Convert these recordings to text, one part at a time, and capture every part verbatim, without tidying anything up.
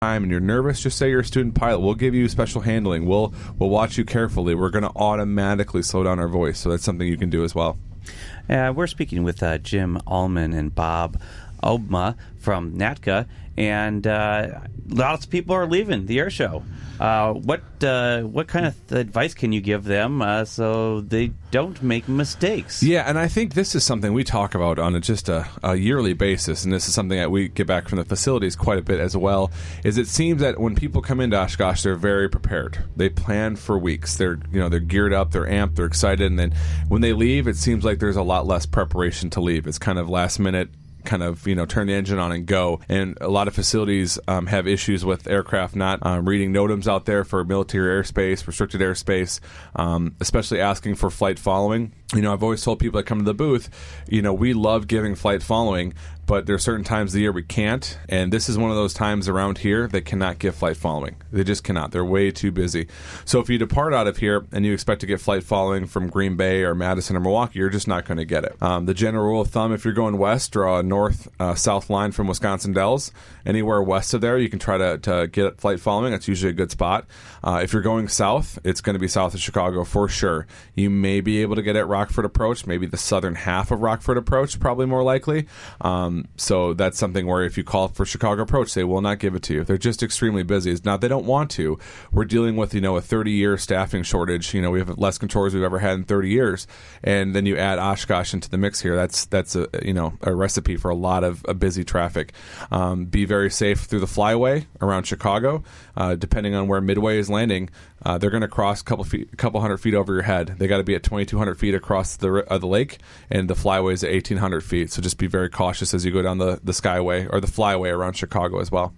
time and you're nervous, just say you're a student pilot. We'll give you special handling. We'll we'll watch you carefully. We're going to automatically slow down our voice, so that's something you can do as well. Uh, we're speaking with uh, Jim Allman and Bob Oma from N A T C A, and uh, lots of people are leaving the air show. Uh, what uh, what kind of advice can you give them uh, so they don't make mistakes? Yeah, and I think this is something we talk about on a, just a, a yearly basis, and this is something that we get back from the facilities quite a bit as well, is it seems that when people come into Oshkosh, they're very prepared. They plan for weeks. They're you know they're geared up, they're amped, they're excited, and then when they leave, it seems like there's a lot less preparation to leave. It's kind of last minute, kind of, you know, turn the engine on and go. And a lot of facilities um, have issues with aircraft not um, reading NOTAMs out there for military airspace, restricted airspace, um, especially asking for flight following. You know, I've always told people that come to the booth, you know, we love giving flight following, but there are certain times of the year we can't, and this is one of those times around here they cannot give flight following. They just cannot. They're way too busy. So if you depart out of here and you expect to get flight following from Green Bay or Madison or Milwaukee, you're just not going to get it. Um, the general rule of thumb, if you're going west, draw a north-south uh, line from Wisconsin Dells. Anywhere west of there, you can try to, to get flight following. That's usually a good spot. Uh, if you're going south, it's going to be south of Chicago for sure. You may be able to get at Rockford Approach, maybe the southern half of Rockford Approach, probably more likely. Um, so that's something where if you call for Chicago Approach, they will not give it to you. They're just extremely busy. It's not they don't want to. We're dealing with, you know, a thirty-year staffing shortage. You know, we have less controllers we've ever had in thirty years. And then you add Oshkosh into the mix here. That's, that's a, you know, a recipe for a lot of uh, busy traffic. Um, be very safe through the flyway around Chicago. Uh, depending on where Midway is landing, uh, they're going to cross a couple feet, a couple hundred feet over your head. They got to be at twenty-two hundred feet across the uh, the lake, and the flyway is at eighteen hundred feet. So just be very cautious as you go down the, the skyway or the flyway around Chicago as well.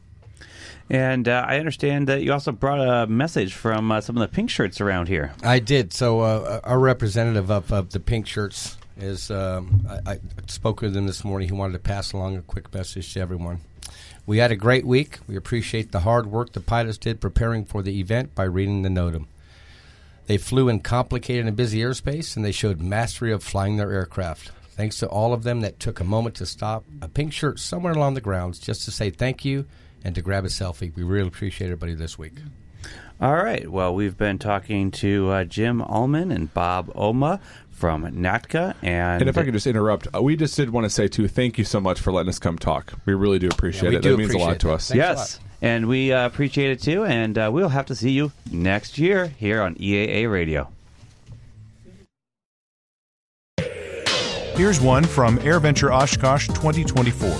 And uh, I understand that you also brought a message from uh, some of the pink shirts around here. I did. So uh, our representative of, of the pink shirts is, um, I, I spoke with him this morning. He wanted to pass along a quick message to everyone. We had a great week. We appreciate the hard work the pilots did preparing for the event by reading the NOTAM. They flew in complicated and busy airspace, and they showed mastery of flying their aircraft. Thanks to all of them that took a moment to stop a pink shirt somewhere along the grounds just to say thank you and to grab a selfie. We really appreciate everybody this week. All right. Well, we've been talking to uh, Jim Allman and Bob Oma from N A T C A. And, and if I could just interrupt, uh, we just did want to say, too, thank you so much for letting us come talk. We really do appreciate yeah, it. Do that means a lot it. to us. Thanks yes. And we uh, appreciate it, too. And uh, we'll have to see you next year here on E A A Radio. Here's one from AirVenture Oshkosh twenty twenty-four.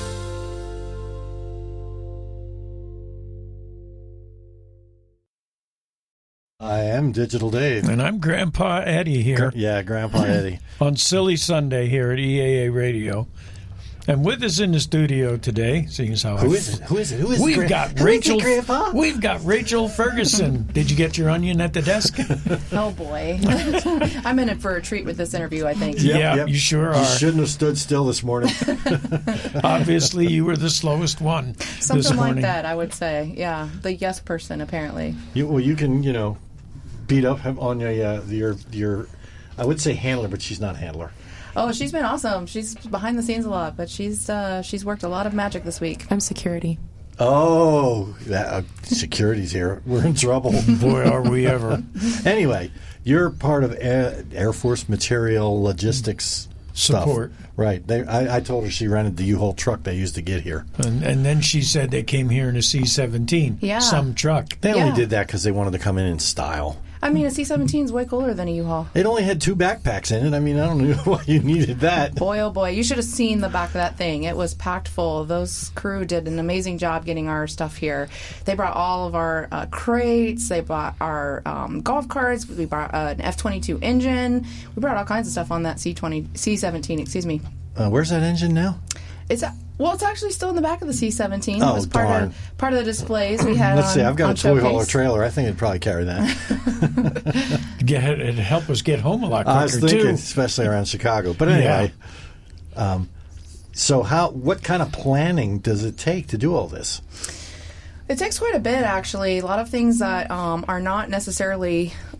I am Digital Dave. And I'm Grandpa Eddie here. Gr- yeah, Grandpa Eddie. On Silly Sunday here at E A A Radio. And with us in the studio today, seeing as how Who I is it? Who is it? Who is we've it? got Who Rachel. is it, Grandpa? We've got Rachel Ferguson. Did you get your onion at the desk? Oh boy, I'm in it for a treat with this interview, I think. Yep, yeah, yep. you sure are. You shouldn't have stood still this morning. Obviously, you were the slowest one Something this morning. like that, I would say. Yeah, the yes person apparently. You, well, you can, you know, beat up on your, uh, your, your, I would say handler, but she's not handler. Oh, she's been awesome. She's behind the scenes a lot, but she's uh, she's worked a lot of magic this week. I'm security. Oh, that, uh, security's here. We're in trouble. Boy, are we ever. Anyway, you're part of Air, Air Force Material Logistics Support. Stuff. Right. They, I, I told her she rented the U-Haul truck they used to get here. And, and then she said they came here in a C seventeen. Yeah. Some truck. They Yeah. only did that because they wanted to come in in style. I mean, a C seventeen is way cooler than a U-Haul. It only had two backpacks in it. I mean, I don't know why you needed that. Boy, oh boy, you should have seen the back of that thing. It was packed full. Those crew did an amazing job getting our stuff here. They brought all of our uh, crates. They brought our um, golf carts. We brought uh, an F twenty-two engine. We brought all kinds of stuff on that C twenty, C seventeen, excuse me. Uh, where's that engine now? It's well, it's actually still in the back of the C seventeen. Oh, it was part darn. of part of the displays we had. Let's on, see. I've got on a toy Showcase. hauler trailer. I think it'd probably carry that. Get, it'd help us get home a lot quicker, I was thinking, too. especially around Chicago. But anyway, Yeah. um, so how? What kind of planning does it take to do all this? It takes quite a bit, actually. A lot of things that um, are not necessarily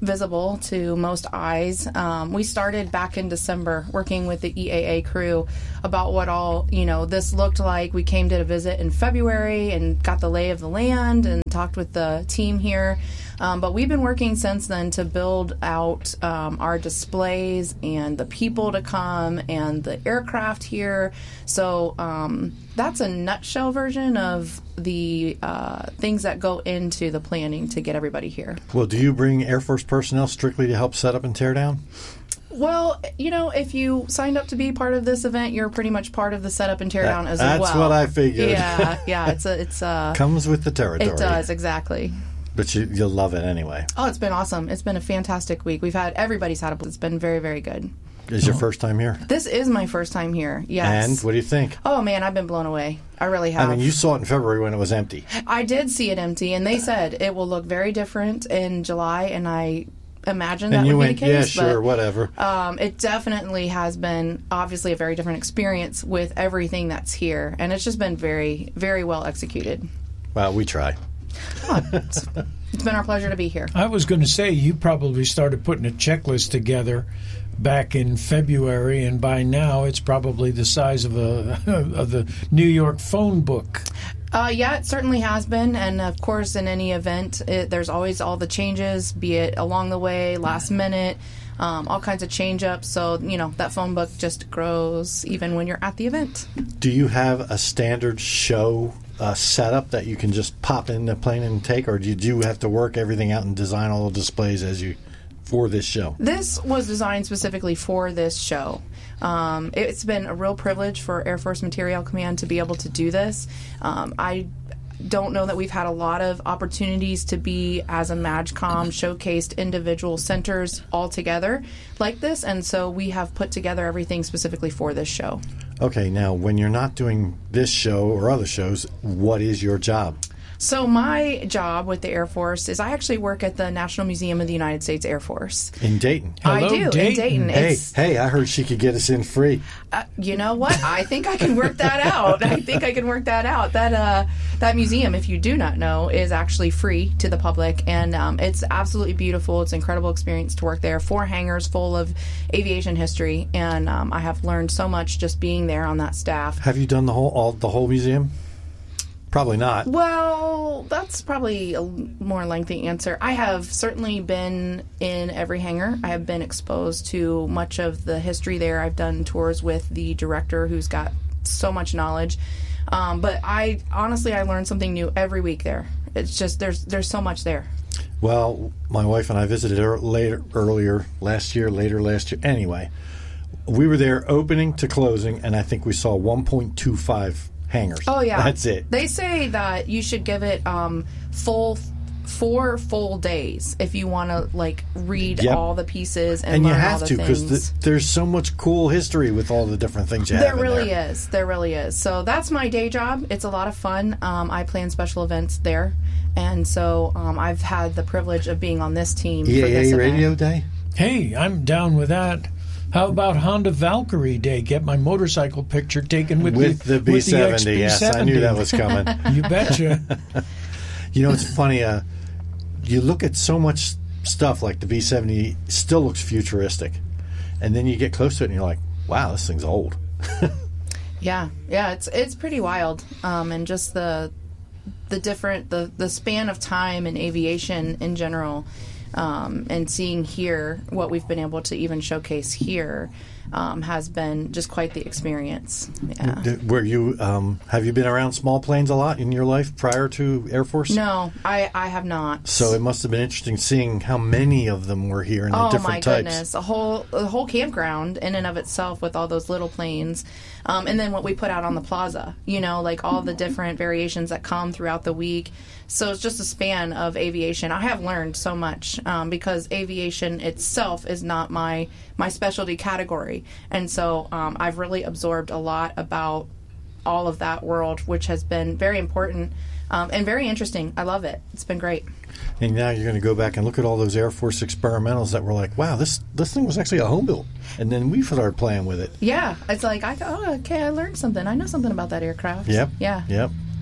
visible to most eyes. Um, we started back in December working with the E A A crew about what all, you know, this looked like. We came to a visit in February and got the lay of the land and talked with the team here. Um, but we've been working since then to build out um, our displays and the people to come and the aircraft here. So um, that's a nutshell version of the uh, things that go into the planning to get everybody here. Well, do you bring Air Force personnel strictly to help set up and tear down? Well, you know, if you signed up to be part of this event, you're pretty much part of the setup and tear That- down as that's well. what I figured. Yeah, yeah, it's a, it's a, Comes with the territory. it does exactly. But you, you'll love it anyway. Oh, it's been awesome. It's been a fantastic week. We've had everybody's had a. It's been very, very good. Is your first time here? This is my first time here. Yes. And what do you think? Oh man, I've been blown away. I really have. I mean, you saw it in February when it was empty. I did see it empty, and they said it will look very different in July, and I imagine that And you would went, be the case. yeah, sure, but, whatever. Um, it definitely has been obviously a very different experience with everything that's here, and it's just been very, very well executed. Well, we try. Oh, it's, it's been our pleasure to be here. I was going to say you probably started putting a checklist together back in February, and by now it's probably the size of a of the New York phone book. Uh, yeah, it certainly has been, and of course, in any event, it, there's always all the changes, be it along the way, last minute, um, all kinds of change-ups. So, you know, that phone book just grows even when you're at the event. Do you have a standard show uh, setup that you can just pop in the plane and take, or do you do have to work everything out and design all the displays as you for this show? This was designed specifically for this show. Um, it's been a real privilege for Air Force Materiel Command to be able to do this. Um, I don't know that we've had a lot of opportunities to be, as a MAGCOM, showcased individual centers all together like this, and so we have put together everything specifically for this show. Okay, now when you're not doing this show or other shows, what is your job? So my job with the Air Force is I actually work at the National Museum of the United States Air Force. In Dayton. I Hello, do, in Dayton. Dayton. Hey, It's, hey, I heard she could get us in free. Uh, you know what? I think I can work that out. I think I can work that out. That uh, that museum, if you do not know, is actually free to the public, and um, it's absolutely beautiful. It's an incredible experience to work there. Four hangars full of aviation history, and um, I have learned so much just being there on that staff. Have you done the whole all the whole museum? Probably not. Well, that's probably a more lengthy answer. I have certainly been in every hangar. I have been exposed to much of the history there. I've done tours with the director who's got so much knowledge. Um, but I honestly, I learn something new every week there. It's just there's there's so much there. Well, my wife and I visited her later, earlier last year, later last year. Anyway, we were there opening to closing, and I think we saw one point two five hangars. Oh yeah, That's it. They say that you should give it um, full four full days if you want to like read Yep. all the pieces and, And you learn all have the to because things. the, there's so much cool history with all the different things you There have in really there. is. There really is. So that's my day job. It's a lot of fun. Um, I plan special events there, and so um, I've had the privilege of being on this team E for this A A event. Radio Day? Hey, I'm down with that. How about Honda Valkyrie Day? Get my motorcycle picture taken with, With the B with the X seventy, B yes. I knew that was coming. You betcha. You know, it's funny. Uh, you look at so much stuff like the B seventy still looks futuristic. And then you get close to it and you're like, wow, this thing's old. Yeah, yeah, it's it's pretty wild, um, and just the the different the the span of time in aviation in general, um, and seeing here what we've been able to even showcase here um, has been just quite the experience. Yeah. Did- Were you, um, have you been around small planes a lot in your life prior to Air Force? No, I I have not. So it must have been interesting seeing how many of them were here and the Oh different my types. goodness! A whole a whole campground in and of itself with all those little planes, um, and then what we put out on the plaza. You know, like all the different variations that come throughout the week. So it's just a span of aviation. I have learned so much um, because aviation itself is not my my specialty category, and so um, I've really absorbed a lot about all of that world, which has been very important um, and very interesting. I love it. It's been great. And now you're going to go back and look at all those Air Force experimentals that were like, wow, this this thing was actually a home built. And then we started playing with it. Yeah, it's like I go, oh, okay, I learned something. I know something about that aircraft. Yep. Yeah. Yep.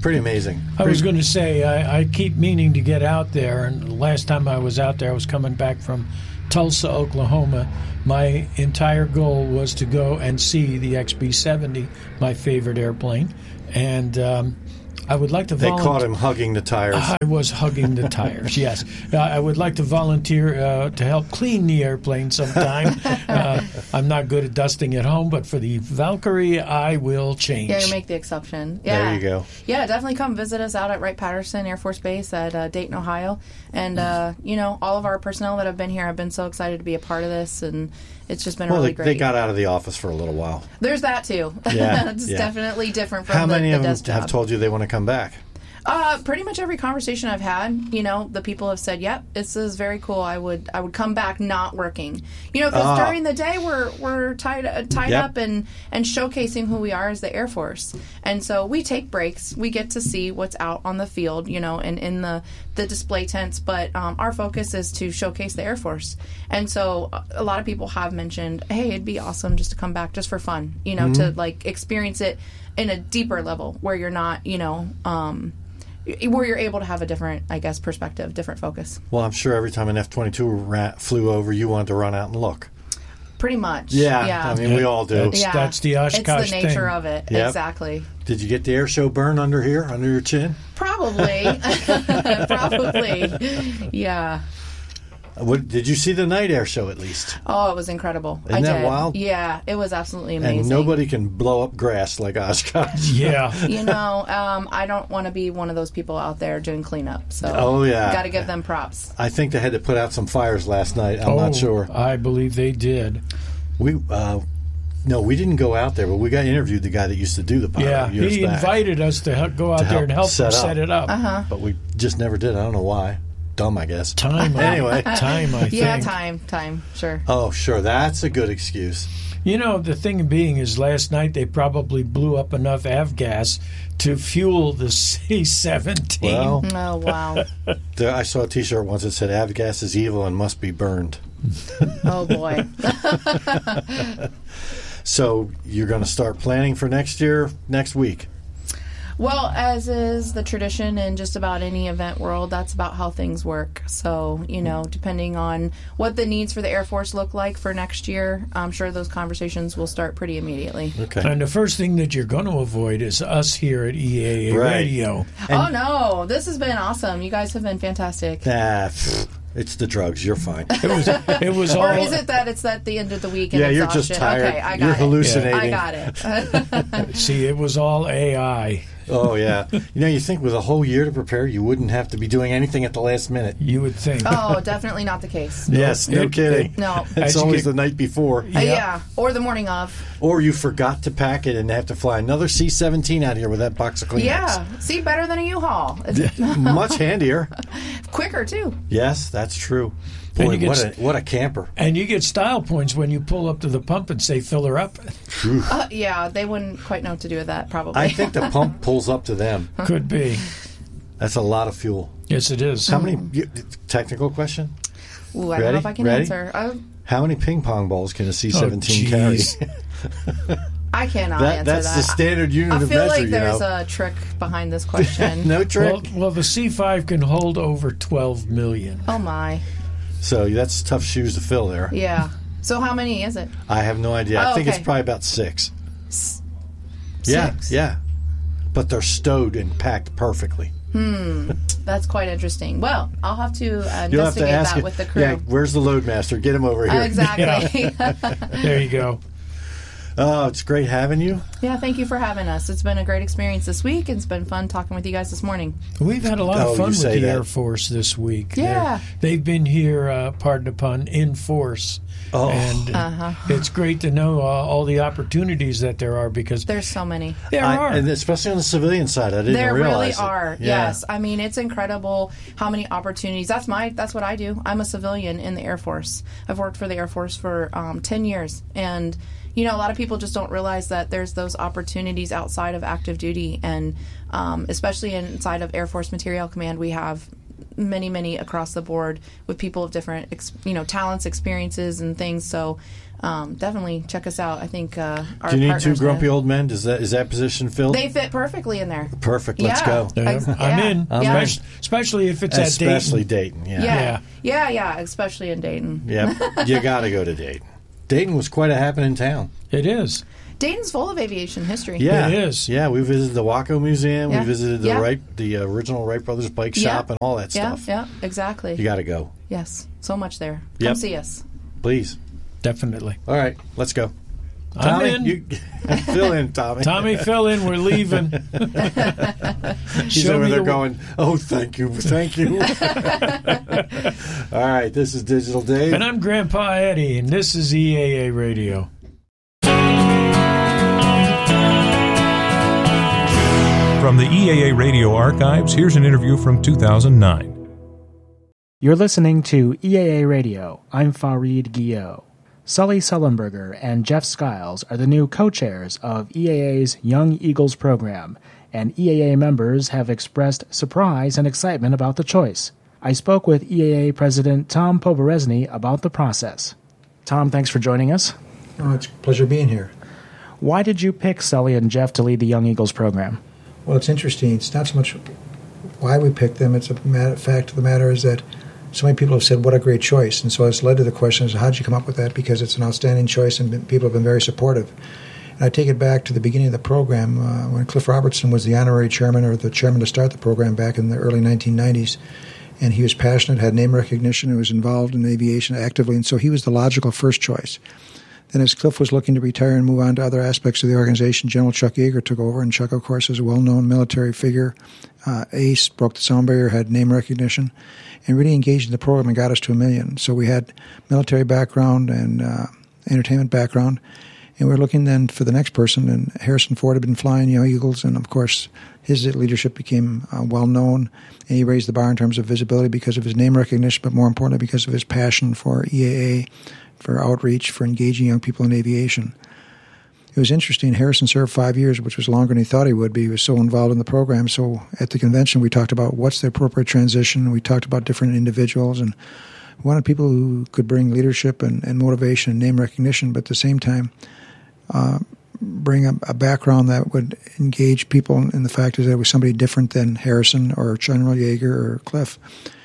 pretty amazing. I was going to say, I, I keep meaning to get out there, and the last time I was out there, I was coming back from Tulsa, Oklahoma. My entire goal was to go and see the X B seventy, my favorite airplane, and um, I would like to They volunteer. caught him hugging the tires. I was hugging the tires, yes. Uh, I would like to volunteer uh, to help clean the airplane sometime. Uh, I'm not good at dusting at home, but for the Valkyrie, I will change. Yeah, you make the exception. Yeah. There you go. Yeah, definitely come visit us out at Wright-Patterson Air Force Base at uh, Dayton, Ohio. And, uh, you know, all of our personnel that have been here have been so excited to be a part of this, and it's just been Well, really they, great. they got out of the office for a little while. There's that, too. Yeah, it's yeah. definitely different from How the, many the of them desk job. have told you they want to come back? Uh, pretty much every conversation I've had, you know, the people have said, "Yep, this is very cool. I would, I would come back not working." You know, because Ah. during the day we're we're tied uh, tied Yep. up and and showcasing who we are as the Air Force, and so we take breaks. We get to see what's out on the field, you know, and in the the display tents. But um, our focus is to showcase the Air Force, and so uh, a lot of people have mentioned, "Hey, it'd be awesome just to come back just for fun, you know, to like experience it in a deeper level where you're not, you know." Um, where you're able to have a different, I guess, perspective, different focus. Well, I'm sure every time an F twenty-two ra- flew over, you wanted to run out and look. Pretty much. Yeah, Yeah. I mean, we all do. That's- that's the Oshkosh It's the nature thing. of it. Yep. Exactly. Did you get the air show burn under here, under your chin? Probably. Probably. Yeah. What, did you see the night air show at least? Oh, it was incredible. Isn't I that did. wild? Yeah, it was absolutely amazing. And nobody can blow up grass like Oshkosh. Yeah. You know, um, I don't want to be one of those people out there doing cleanup. So, Oh, yeah. got to give them props. I think they had to put out some fires last night. I'm oh, not sure. I believe they did. We uh, no, we didn't go out there, but we got interviewed the guy that used to do the pyro Yeah, years he back. invited us to help, go out To there help and help set them up. set it up. Uh-huh. But we just never did. I don't know why. Dumb, I guess. Time, I- Anyway. time. I think. Yeah, time, time, sure. Oh, sure. That's a good excuse. You know, the thing being is, last night they probably blew up enough avgas to fuel the C seventeen. Well, Oh, wow. there, I saw a T-shirt once that said "Avgas is evil and must be burned." Oh, boy. So you're going to start planning for next year next week. Well, as is the tradition in just about any event world, that's about how things work. So, you know, depending on what the needs for the Air Force look like for next year, I'm sure those conversations will start pretty immediately. Okay. And the first thing that you're going to avoid is us here at E A A Right. Radio. Oh, no. This has been awesome. You guys have been fantastic. Nah, pfft, it's the drugs. You're fine. It was it was all Or is it that it's at the end of the week and Yeah, you're exhaustion? just tired. Okay, I got You're it. hallucinating. I got it. see, it was all A I. Oh yeah. You know, you think with a whole year to prepare, you wouldn't have to be doing anything at the last minute. You would think. Oh, definitely not the case. Yes, no it- kidding. No. It's As you always get- the night before. Uh, yeah, or the morning of. Or you forgot to pack it and have to fly another C seventeen out here with that box of Kleenex. Yeah. See, better than a U-Haul. It's Much handier. quicker, too. Yes, that's true. And Boy, you get what a st- what a camper. And you get style points when you pull up to the pump and say, fill her up. Uh, yeah, they wouldn't quite know what to do with that, probably. I think the pump pulls up to them. Could be. That's a lot of fuel. Yes, it is. How many? you- Technical question. Ooh, I Ready? don't know if I can Ready? answer. I, How many ping pong balls can a C Oh, seventeen carry? geez. I cannot That, answer that's that. the standard unit I of feel measure. like you there's know, a trick behind this question. no trick. Well, well, the C five can hold over twelve million. Oh, my. So that's tough shoes to fill there. Yeah. So how many is it? I have no idea. I Oh, think it's okay. probably about six. Yeah, Six? yeah. But they're stowed and packed perfectly. That's quite interesting. Well, I'll have to uh, You'll have investigate to ask that it. with the crew. Yeah, where's the loadmaster? Get him over here. Uh, exactly. There you go. Oh, it's great having you. Yeah, thank you for having us. It's been a great experience this week. It's been fun talking with you guys this morning. We've had a lot Oh, of fun you with say the that. Air Force this week. Yeah. They're- They've been here, uh, pardon the pun, in force. Oh. And uh, Uh-huh. it's great to know uh, all the opportunities that there are because There's so many. there I- are. and especially on the civilian side, I didn't There realize really it. are. Yeah. Yes. I mean, it's incredible how many opportunities. That's my that's what I do. I'm a civilian in the Air Force. I've worked for the Air Force for um, ten years, and you know, a lot of people just don't realize that there's those opportunities outside of active duty, and um, especially inside of Air Force Materiel Command, we have many, many across the board with people of different, ex- you know, talents, experiences, and things. So um, definitely check us out. I think uh, our Do you need two partners grumpy have- old men? Does that is that position filled? They fit perfectly in there. Perfect. Let's Yeah. go. Yeah. Ex- I'm yeah. in, I'm yeah. especially, especially if it's Especially at Dayton. Dayton. Yeah. Yeah. Yeah. yeah, yeah, especially in Dayton. Yep. You got to go to Dayton. Dayton was quite a happening town. It is. Dayton's full of aviation history. Yeah, It is. Yeah, we visited the Waco Museum. Yeah. We visited the Yeah. Wright, the original Wright Brothers bike Yeah. shop, and all that Yeah, stuff. yeah, exactly. You got to go, Yes, so much there. Yep. Come see us. please. Definitely. All right, let's go. I'm Tommy, in. you fill in, Tommy. Tommy, fill in. We're leaving. He's Show over me there the- going, "Oh, thank you, thank you." All right, this is Digital Dave. And I'm Grandpa Eddie, and this is E A A Radio. From the E A A Radio archives, here's an interview from two thousand nine. You're listening to E A A Radio. I'm Fareed Guillot. Sully Sullenberger and Jeff Skiles are the new co-chairs of E A A's Young Eagles program, and E A A members have expressed surprise and excitement about the choice. I spoke with E A A President Tom Poberezny about the process. Tom, thanks for joining us. Oh, it's a pleasure being here. Why did you pick Sully and Jeff to lead the Young Eagles program? Well, it's interesting. It's not so much why we picked them. It's a matter, fact of the matter is that so many people have said, what a great choice. And so it's led to the question is, how did you come up with that? Because it's an outstanding choice and people have been very supportive. And I take it back to the beginning of the program uh, when Cliff Robertson was the honorary chairman or the chairman to start the program back in the early nineteen nineties. And he was passionate, had name recognition, and was involved in aviation actively. And so he was the logical first choice. Then as Cliff was looking to retire and move on to other aspects of the organization, General Chuck Yeager took over. And Chuck, of course, is a well-known military figure, uh, ace, broke the sound barrier, had name recognition, and really engaged in the program and got us to a million. So we had military background and uh, entertainment background. And we were looking then for the next person. And Harrison Ford had been flying Young Eagles. And, of course, his leadership became uh, well-known. And he raised the bar in terms of visibility because of his name recognition, but more importantly because of his passion for E A A, for outreach, for engaging young people in aviation. It was interesting. Harrison served five years, which was longer than he thought he would be. He was so involved in the program. So at the convention, we talked about what's the appropriate transition. We talked about different individuals and we wanted people who could bring leadership and, and motivation and name recognition, but at the same time uh, bring a, a background that would engage people in the fact that it was somebody different than Harrison or General Yeager or Cliff.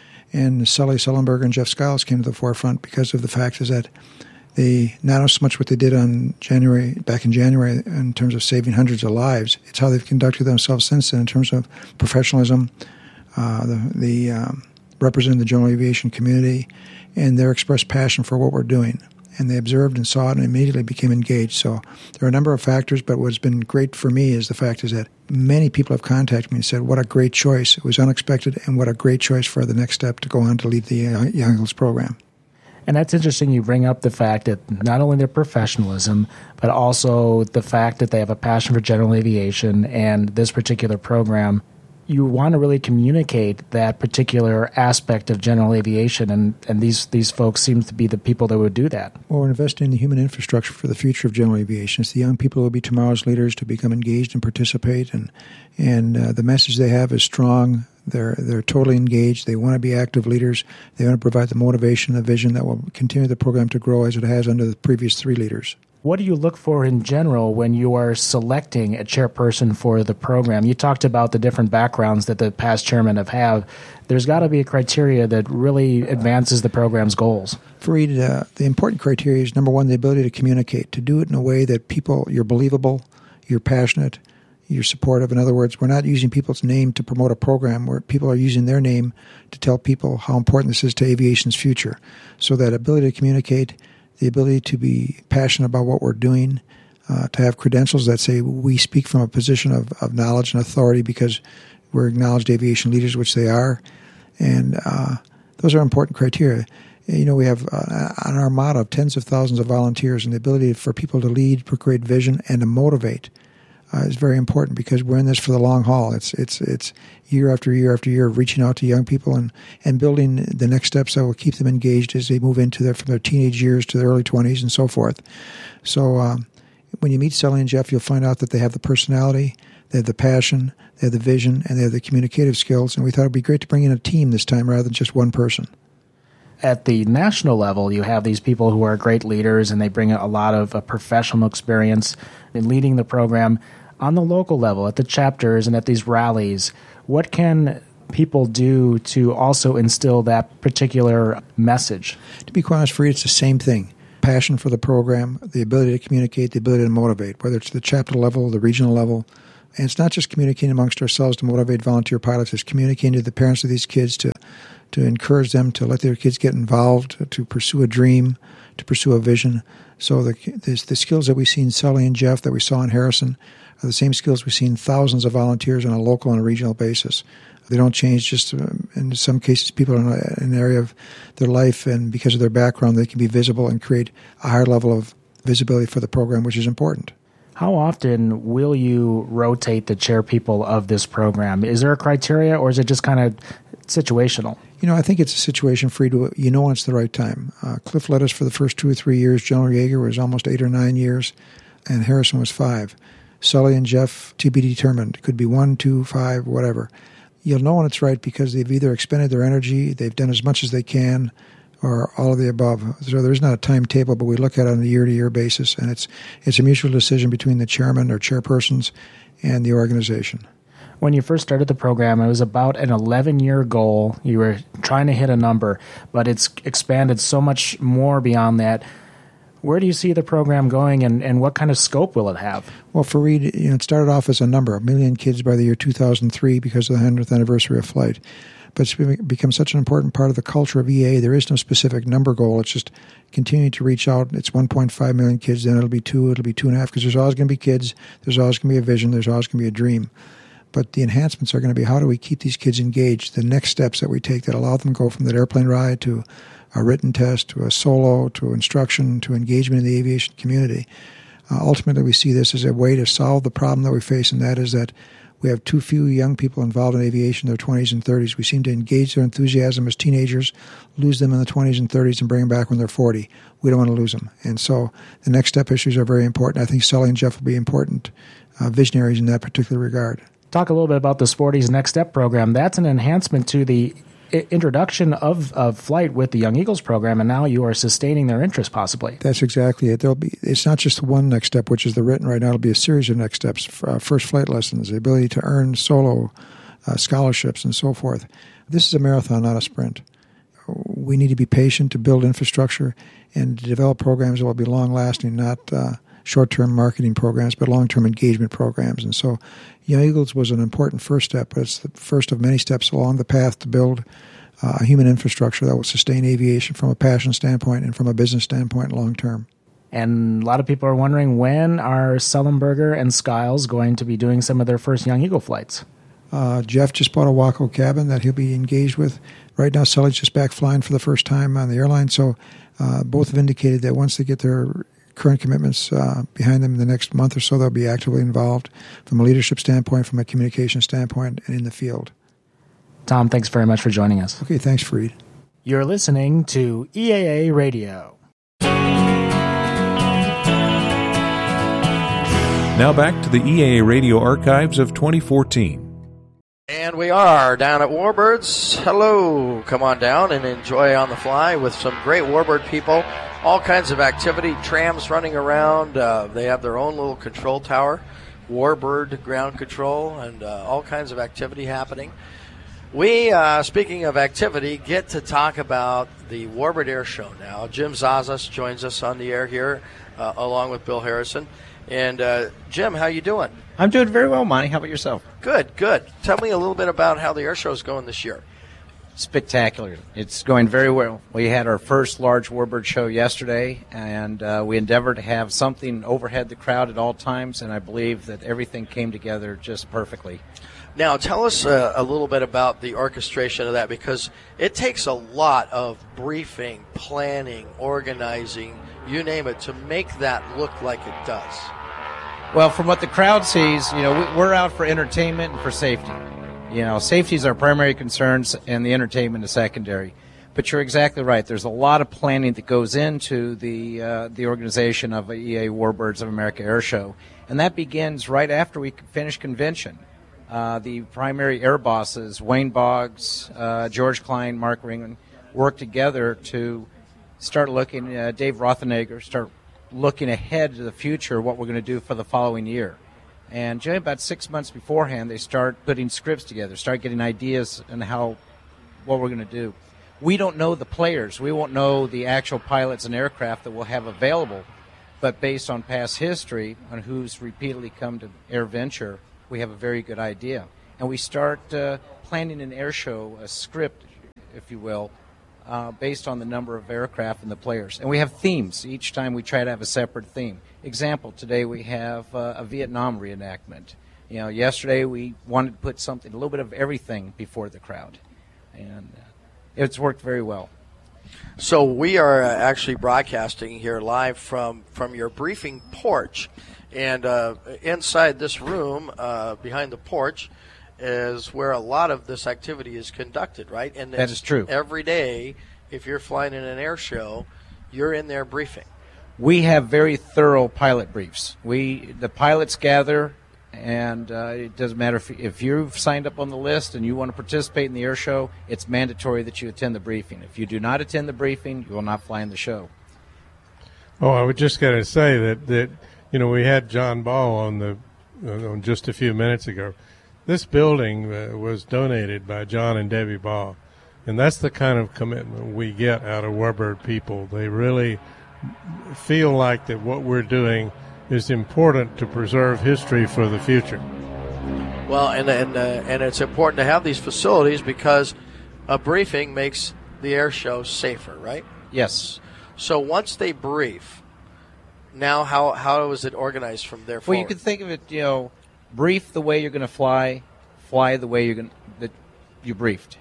And Sully Sullenberger and Jeff Skiles came to the forefront because of the fact is that they, not so much what they did on January, back in January in terms of saving hundreds of lives, it's how they've conducted themselves since then in terms of professionalism, uh, the, the um, representing the general aviation community, and their expressed passion for what we're doing. And they observed and saw it and immediately became engaged. So there are a number of factors, but what's been great for me is the fact is that many people have contacted me and said, what a great choice. It was unexpected, and what a great choice for the next step to go on to lead the uh, Young Eagles program. And that's interesting you bring up the fact that not only their professionalism, but also the fact that they have a passion for general aviation and this particular program. You want to really communicate that particular aspect of general aviation, and, and these, these folks seem to be the people that would do that. Well, we're investing in the human infrastructure for the future of general aviation. It's the young people who will be tomorrow's leaders to become engaged and participate, and and uh, the message they have is strong. They're they're totally engaged. They want to be active leaders. They want to provide the motivation and the vision that will continue the program to grow as it has under the previous three leaders. What do you look for in general when you are selecting a chairperson for the program? You talked about the different backgrounds that the past chairmen have had. There's got to be a criteria that really advances the program's goals. Fareed, uh, the important criteria is, number one, the ability to communicate, to do it in a way that people, you're believable, you're passionate, you're supportive. In other words, we're not using people's name to promote a program where people are using their name to tell people how important this is to aviation's future. So that ability to communicate, the ability to be passionate about what we're doing, uh, to have credentials that say we speak from a position of, of knowledge and authority because we're acknowledged aviation leaders, which they are. And uh, those are important criteria. You know, we have uh, an armada of tens of thousands of volunteers, and the ability for people to lead, to create vision, and to motivate uh, is very important because we're in this for the long haul. It's it's it's year after year after year of reaching out to young people and, and building the next steps that will keep them engaged as they move into their from their teenage years to their early twenties and so forth. So um, when you meet Sully and Jeff, you'll find out that they have the personality, they have the passion, they have the vision, and they have the communicative skills. And we thought it would be great to bring in a team this time rather than just one person. At the national level, you have these people who are great leaders, and they bring a lot of uh, professional experience in leading the program. On the local level, at the chapters and at these rallies, what can people do to also instill that particular message? To be quite honest, for you, it's the same thing. Passion for the program, the ability to communicate, the ability to motivate, whether it's the chapter level, the regional level. And it's not just communicating amongst ourselves to motivate volunteer pilots, it's communicating to the parents of these kids to to encourage them to let their kids get involved, to pursue a dream, to pursue a vision. So the, the, the skills that we see in Sully and Jeff that we saw in Harrison are the same skills we've seen thousands of volunteers on a local and a regional basis. They don't change. Just um, in some cases, people are in, a, in an area of their life, and because of their background, they can be visible and create a higher level of visibility for the program, which is important. How often will you rotate the chair people of this program? Is there a criteria, or is it just kind of situational? You know, I think it's a situation for you to, you know when it's the right time. Uh, Cliff led us for the first two or three years. General Yeager was almost eight or nine years, and Harrison was five. Sully and Jeff, to be determined. It could be one, two, five, whatever. You'll know when it's right because they've either expended their energy, they've done as much as they can, or all of the above. So there's not a timetable, but we look at it on a year-to-year basis, and it's it's a mutual decision between the chairman or chairpersons and the organization. When you first started the program, it was about an eleven-year goal. You were trying to hit a number, but it's expanded so much more beyond that. Where do you see the program going, and, and what kind of scope will it have? Well, Fareed, you know, it started off as a number, a million kids by the year two thousand three because of the hundredth anniversary of flight. But it's become such an important part of the culture of E A. There is no specific number goal. It's just continuing to reach out. It's one point five million kids, then it'll be two, it'll be two and a half, because there's always going to be kids, there's always going to be a vision, there's always going to be a dream. But the enhancements are going to be how do we keep these kids engaged, the next steps that we take that allow them to go from that airplane ride to a written test, to a solo, to instruction, to engagement in the aviation community. Uh, ultimately, we see this as a way to solve the problem that we face, and that is that we have too few young people involved in aviation in their twenties and thirties. We seem to engage their enthusiasm as teenagers, lose them in the twenties and thirties, and bring them back when they're forty. We don't want to lose them. And so the next step issues are very important. I think Sully and Jeff will be important uh, visionaries in that particular regard. Talk a little bit about the Sporty's Next Step program. That's an enhancement to the introduction of, of flight with the Young Eagles program, and now you are sustaining their interest possibly. That's exactly it. There'll be. It's not just one next step, which is the written right now. It'll be a series of next steps, uh, first flight lessons, the ability to earn solo uh, scholarships, and so forth. This is a marathon, not a sprint. We need to be patient to build infrastructure and to develop programs that will be long-lasting, not uh, short-term marketing programs, but long-term engagement programs. And so Young Eagles was an important first step, but it's the first of many steps along the path to build uh, a human infrastructure that will sustain aviation from a passion standpoint and from a business standpoint long-term. And a lot of people are wondering, when are Sullenberger and Skiles going to be doing some of their first Young Eagle flights? Uh, Jeff just bought a Waco cabin that he'll be engaged with. Right now, Sully's just back flying for the first time on the airline, so uh, both have indicated that once they get their current commitments uh, behind them in the next month or so, they'll be actively involved from a leadership standpoint, from a communication standpoint, and in the field. Tom, thanks very much for joining us. Okay, thanks, Fareed. You're listening to E A A Radio. Now back to the E A A Radio archives of twenty fourteen. And we are down at Warbirds. Hello. Come on down and enjoy on the fly with some great Warbird people. All kinds of activity, trams running around. Uh, they have their own little control tower, Warbird ground control, and uh, all kinds of activity happening. We, uh, speaking of activity, get to talk about the Warbird Air Show now. Jim Zazas joins us on the air here, uh, along with Bill Harrison. And uh, Jim, how you doing? I'm doing very well, Monty. How about yourself? Good, good. Tell me a little bit about how the air show is going this year. Spectacular. It's going very well. We had our first large Warbird show yesterday, and uh, we endeavored to have something overhead the crowd at all times, and I believe that everything came together just perfectly. Now, tell us uh, a little bit about the orchestration of that, because it takes a lot of briefing, planning, organizing, you name it, to make that look like it does. Well, from what the crowd sees, you know, we're out for entertainment and for safety. You know, safety is our primary concerns, and the entertainment is secondary. But you're exactly right. There's a lot of planning that goes into the uh, the organization of a E A Warbirds of America Air Show, and that begins right after we finish convention. Uh, the primary air bosses, Wayne Boggs, uh, George Klein, Mark Ringman, work together to start looking. Uh, Dave Rothenegger start looking ahead to the future, what we're going to do for the following year. And generally about six months beforehand, they start putting scripts together, start getting ideas on how what we're going to do. We don't know the players. We won't know the actual pilots and aircraft that we'll have available. But based on past history, on who's repeatedly come to AirVenture, we have a very good idea. And we start uh, planning an air show, a script, if you will, uh, based on the number of aircraft and the players. And we have themes. Each time we try to have a separate theme. Example, today we have uh, a Vietnam reenactment. You know, yesterday we wanted to put something, a little bit of everything before the crowd. And uh, it's worked very well. So we are uh, actually broadcasting here live from, from your briefing porch. And uh, inside this room, uh, behind the porch, is where a lot of this activity is conducted, right? And that is true. Every day, if you're flying in an air show, you're in there briefing. We have very thorough pilot briefs. We the pilots gather, and uh, it doesn't matter if, if you've signed up on the list and you want to participate in the air show, it's mandatory that you attend the briefing. If you do not attend the briefing, you will not fly in the show. Oh, I would just got to say that, that, you know, we had John Ball on the on just a few minutes ago. This building uh, was donated by John and Debbie Ball, and that's the kind of commitment we get out of Warbird people. They really feel like that what we're doing is important to preserve history for the future. Well, and and uh, and it's important to have these facilities because a briefing makes the air show safer, right? Yes. So once they brief, now how how is it organized from there forward? Well, you can think of it, you know, brief the way you're going to fly, fly the way you're going that you briefed,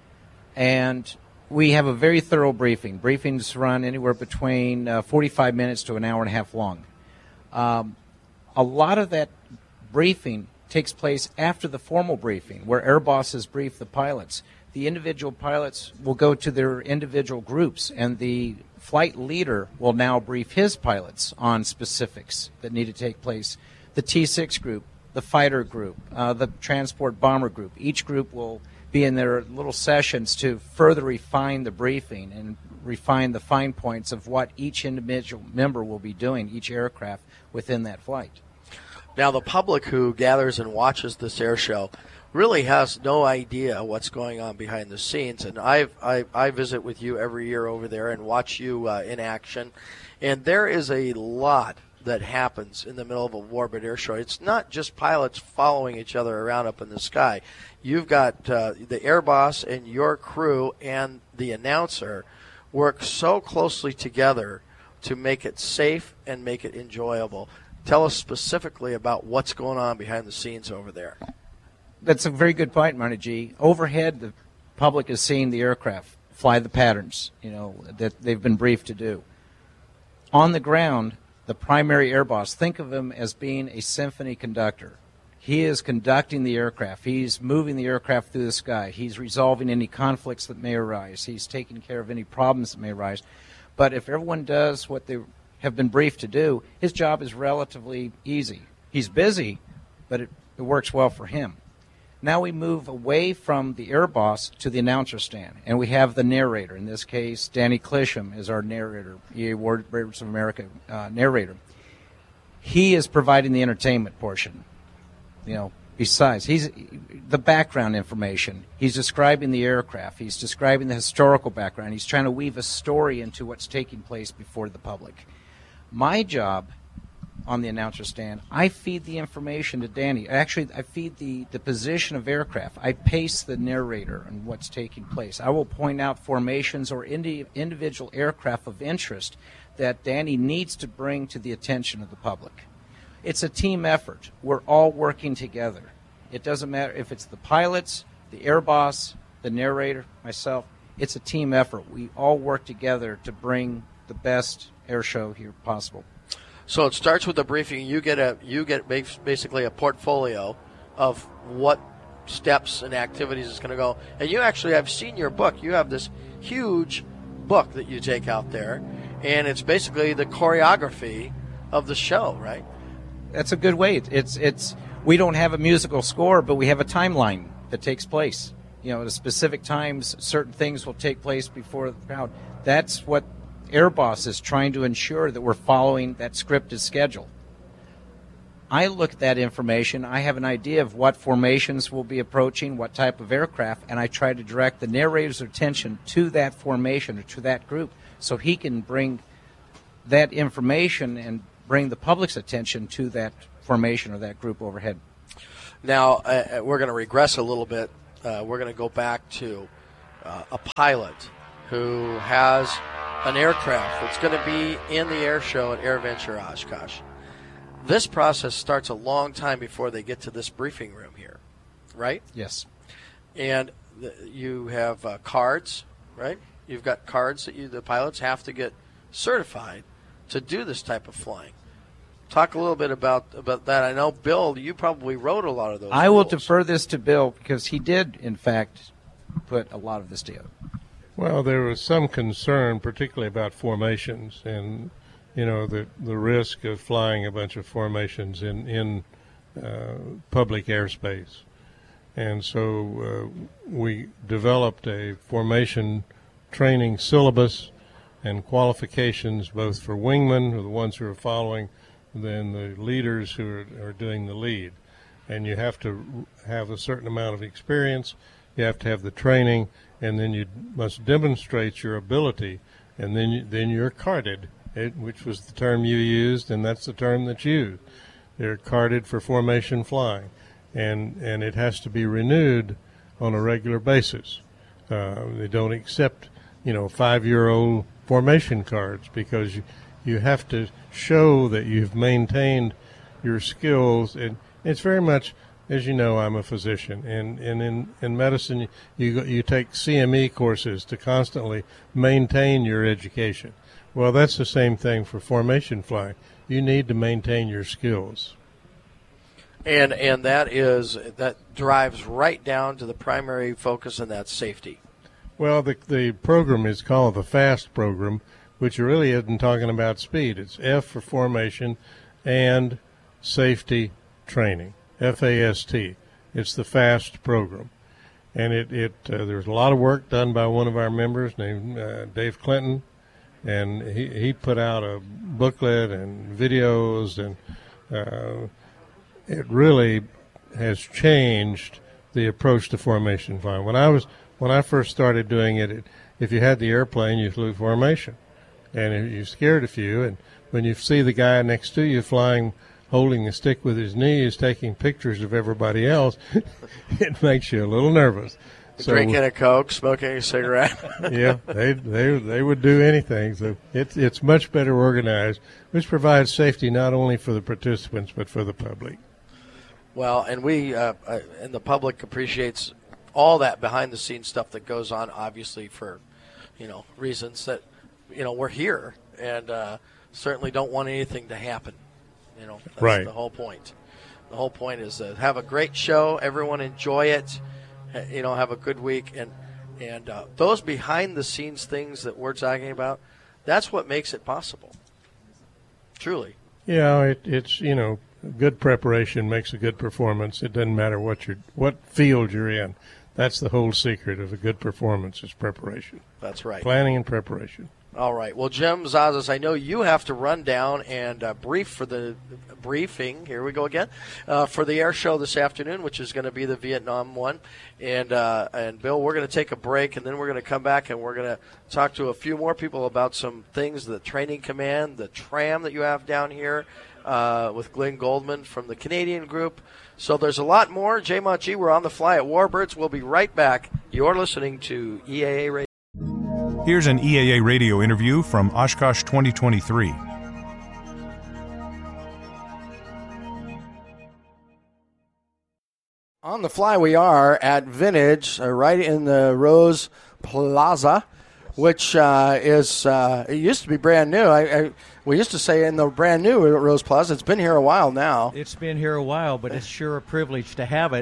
and we have a very thorough briefing. Briefings run anywhere between uh, forty-five minutes to an hour and a half long. Um, a lot of that briefing takes place after the formal briefing, where air bosses brief the pilots. The individual pilots will go to their individual groups, and the flight leader will now brief his pilots on specifics that need to take place. The T six group, the fighter group, uh, the transport bomber group, each group will be in their little sessions to further refine the briefing and refine the fine points of what each individual member will be doing, each aircraft within that flight. Now, the public who gathers and watches this air show really has no idea what's going on behind the scenes. And I've, I, I visit with you every year over there and watch you uh, in action. And there is a lot that happens in the middle of a Warbird air show. It's not just pilots following each other around up in the sky. You've got uh, the air boss and your crew and the announcer work so closely together to make it safe and make it enjoyable. Tell us specifically about what's going on behind the scenes over there. That's a very good point, Marty G. Overhead, the public is seeing the aircraft fly the patterns, you know, that they've been briefed to do. On the ground, the primary air boss, think of him as being a symphony conductor. He is conducting the aircraft. He's moving the aircraft through the sky. He's resolving any conflicts that may arise. He's taking care of any problems that may arise. But if everyone does what they have been briefed to do, his job is relatively easy. He's busy, but it, it works well for him. Now we move away from the air boss to the announcer stand, and we have the narrator. In this case, Danny Klisham is our narrator, E A Warbirds of America uh, narrator. He is providing the entertainment portion. You know, besides, he's the background information. He's describing the aircraft. He's describing the historical background. He's trying to weave a story into what's taking place before the public. My job on the announcer stand, I feed the information to Danny. Actually, I feed the, the position of aircraft. I pace the narrator on what's taking place. I will point out formations or indi- individual aircraft of interest that Danny needs to bring to the attention of the public. It's a team effort. We're all working together. It doesn't matter if it's the pilots, the air boss, the narrator, myself. It's a team effort. We all work together to bring the best air show here possible. So it starts with the briefing. You get a you get basically a portfolio of what steps and activities it's going to go. And you actually, I've seen your book. You have this huge book that you take out there, and it's basically the choreography of the show, right? That's a good way. It's it's we don't have a musical score, but we have a timeline that takes place. You know, at specific times, certain things will take place before the crowd. That's what Airboss is trying to ensure, that we're following that scripted schedule. I look at that information. I have an idea of what formations will be approaching, what type of aircraft, and I try to direct the narrator's attention to that formation or to that group so he can bring that information and bring the public's attention to that formation or that group overhead. Now, uh, we're going to regress a little bit. Uh, we're going to go back to uh, a pilot who has an aircraft that's going to be in the air show at AirVenture Oshkosh. This process starts a long time before they get to this briefing room here, right? Yes. And the, you have uh, cards, right? You've got cards that you, the pilots have to get certified to do this type of flying. Talk a little bit about, about that. I know, Bill, you probably wrote a lot of those I rules. will defer this to Bill because he did, in fact, put a lot of this together. Well, there was some concern, particularly about formations and, you know, the the risk of flying a bunch of formations in in uh, public airspace, and so uh, we developed a formation training syllabus and qualifications, both for wingmen, who are the ones who are following, then the leaders who are, are doing the lead, and you have to have a certain amount of experience. You have to have the training, and then you must demonstrate your ability, and then you, then you're carded. It, which was the term you used, and that's the term that's used. They're carded for formation flying, and and it has to be renewed on a regular basis. Uh, they don't accept, you know, five-year-old formation cards because you, you have to show that you've maintained your skills. And it's very much, as you know, I'm a physician, and, and in, in medicine you you take C M E courses to constantly maintain your education. Well, that's the same thing for formation flying. You need to maintain your skills. And and that is that drives right down to the primary focus, and that's safety. Well, the the program is called the FAST program, which really isn't talking about speed. It's F for formation and safety training, F A S T. It's the FAST program. And it, it uh, there's a lot of work done by one of our members named uh, Dave Clinton. And he, he put out a booklet and videos, and uh, it really has changed the approach to formation flying. When I was when I first started doing it, it if you had the airplane, you flew formation, and you scared a few. And when you see the guy next to you flying, holding a stick with his knees, taking pictures of everybody else, it makes you a little nervous. So, drinking a Coke, smoking a cigarette. Yeah, they they they would do anything. So it's it's much better organized, which provides safety not only for the participants but for the public. Well, and we uh, uh, and the public appreciates all that behind the scenes stuff that goes on. Obviously, for you know reasons that you know we're here and uh, certainly don't want anything to happen. You know, that's right. The whole point. The whole point is to have a great show. Everyone enjoy it. You know, have a good week, and and uh, those behind the scenes things that we're talking about, that's what makes it possible. Truly. Yeah, it, it's you know, good preparation makes a good performance. It doesn't matter what you're, what field you're in. That's the whole secret of a good performance is preparation. That's right. Planning and preparation. All right. Well, Jim Zazas, I know you have to run down and uh, brief for the briefing. Here we go again uh, for the air show this afternoon, which is going to be the Vietnam one. And uh, and Bill, we're going to take a break, and then we're going to come back and we're going to talk to a few more people about some things: the training command, the tram that you have down here uh, with Glenn Goldman from the Canadian group. So there's a lot more. Jay Montg, we're on the fly at Warbirds. We'll be right back. You're listening to E A A Radio. Here's an E A A radio interview from Oshkosh twenty twenty-three. On the fly, we are at Vintage, uh, right in the Rose Plaza, which uh, is, uh, it used to be brand new. I, I We used to say in the brand new Rose Plaza. It's been here a while now. It's been here a while, but it's sure a privilege to have it.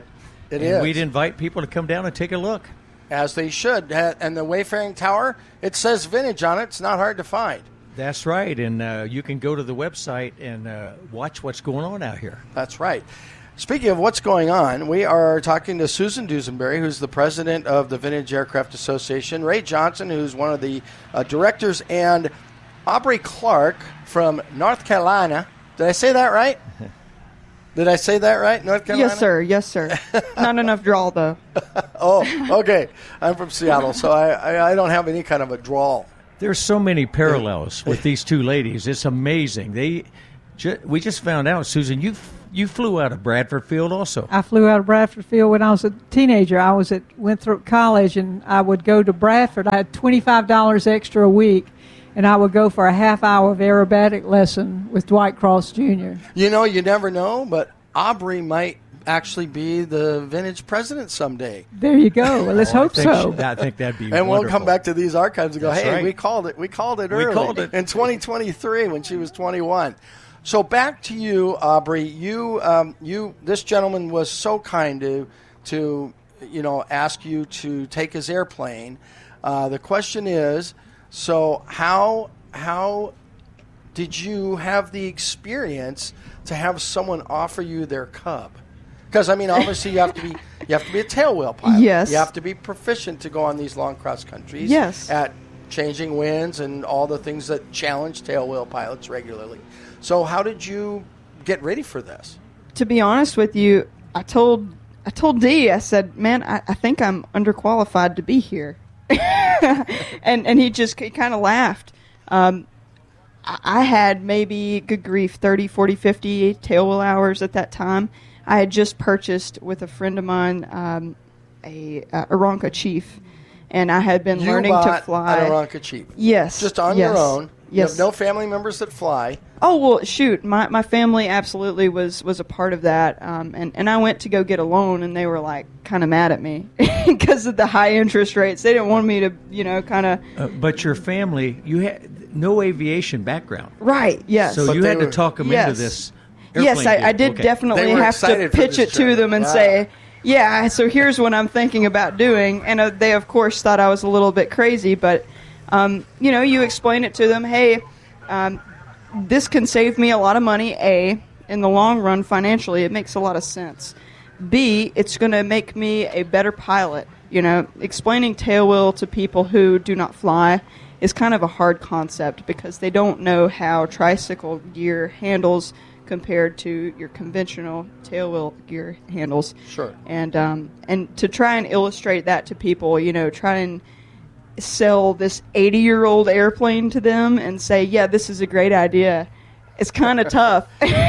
It and is. We'd invite people to come down and take a look. As they should. And the Wayfaring Tower, it says vintage on it. It's not hard to find. That's right, and uh, you can go to the website and uh, watch what's going on out here. That's right. Speaking of what's going on, we are talking to Susan Dusenberry, who's the president of the Vintage Aircraft Association, Ray Johnson, who's one of the uh, directors, and Aubrey Clark from North Carolina. Did I say that right? Did I say that right, North Carolina? Yes, sir. Yes, sir. Not enough drawl, though. Oh, okay. I'm from Seattle, so I, I, I don't have any kind of a drawl. There's so many parallels with these two ladies. It's amazing. They, ju- we just found out, Susan, you you flew out of Bradford Field also. I flew out of Bradford Field when I was a teenager. I was at Winthrop College, and I would go to Bradford. I had twenty-five dollars extra a week, and I would go for a half hour of aerobatic lesson with Dwight Cross Junior You know, you never know, but Aubrey might actually be the vintage president someday. There you go. Well, let's Oh, I hope think so. she- I think that'd be And wonderful. we'll come back to these archives and go, That's hey, right. we called it. We called it We early. called it. In twenty twenty-three when she was twenty-one. So back to you, Aubrey. You, um, you, this gentleman was so kind to, to, you know, ask you to take his airplane. Uh, the question is, so how, how did you have the experience to have someone offer you their Cub? Because I mean, obviously, you have to be you have to be a tailwheel pilot. Yes. You have to be proficient to go on these long cross countries. Yes. At changing winds and all the things that challenge tailwheel pilots regularly. So, how did you get ready for this? To be honest with you, I told I told Dee, I said, man, I, I think I'm underqualified to be here. and and he just he kind of laughed. Um, I, I had maybe, good grief, thirty, forty, fifty tailwheel hours at that time. I had just purchased with a friend of mine um, a uh, Aeronca Chief, and I had been You learning bought to fly. an Aeronca Chief. Yes. Just on yes, your own. You Yes. have no family members that fly. Oh, well, shoot. My my family absolutely was, was a part of that. Um, and, and I went to go get a loan, and they were, like, kind of mad at me because of the high interest rates. They didn't want me to, you know, kind of... Uh, but your family, you had no aviation background. Right, yes. So But you they had were- to talk them yes. into this Yes, airplane I, deal. I did Okay. definitely They were have to excited for pitch this it to journey. them and Wow. say, yeah, so here's what I'm thinking about doing. And uh, they, of course, thought I was a little bit crazy. But, um, you know, you explain it to them, hey, um, this can save me a lot of money, A, in the long run financially. It makes a lot of sense. B, it's going to make me a better pilot. You know, explaining tailwheel to people who do not fly is kind of a hard concept because they don't know how tricycle gear handles compared to your conventional tailwheel gear handles. Sure. And um, and to try and illustrate that to people, you know, try and sell this eighty-year-old airplane to them and say, yeah, this is a great idea. It's kind of tough.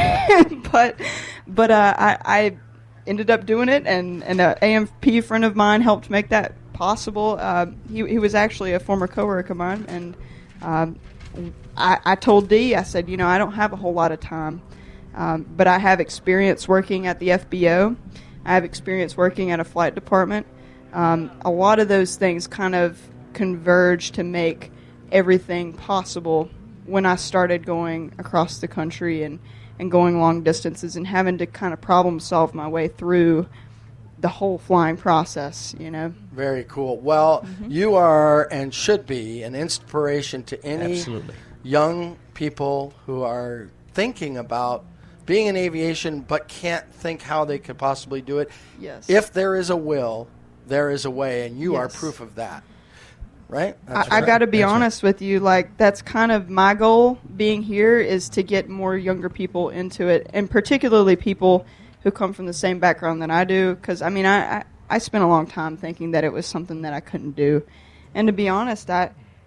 but but uh, I, I ended up doing it, and, and an A M P friend of mine helped make that possible. Uh, he, he was actually a former coworker of mine, and um, I, I told Dee, I said, you know, I don't have a whole lot of time, um, but I have experience working at the F B O. I have experience working at a flight department. Um, a lot of those things kind of converge to make everything possible when I started going across the country and, and going long distances and having to kind of problem solve my way through the whole flying process, you know. Very cool. Well, you are and should be an inspiration to any Absolutely. young people who are thinking about being in aviation but can't think how they could possibly do it. Yes. If there is a will, there is a way, and you are Yes. proof of that. Right? I, That's I right. got to be That's right. honest with you. Like, that's kind of my goal being here is to get more younger people into it, and particularly people who come from the same background that I do. Because, I mean, I, I, I spent a long time thinking that it was something that I couldn't do. And to be honest, I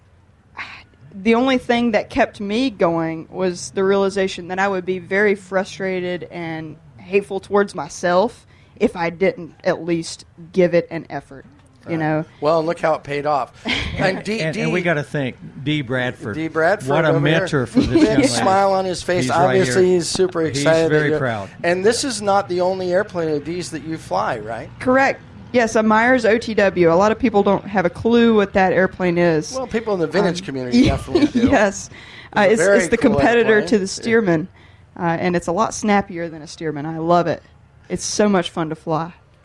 the only thing that kept me going was the realization that I would be very frustrated and hateful towards myself if I didn't at least give it an effort. You know. Well, and look how it paid off. And, D, and, D, and we got to thank Dee Bradford. D. Bradford, What a over mentor here. for this young Big lady. smile on his face. He's right Obviously, here. he's super He's excited. that very you're- proud. And this is not the only airplane of these that you fly, right? Correct. Yes, a Myers O T W. A lot of people don't have a clue what that airplane is. Well, people in the vintage Um, community definitely do. Yes. Uh, It's a it's, very it's the cool competitor airplane. to the Stearman, uh, and it's a lot snappier than a Stearman. I love it. It's so much fun to fly.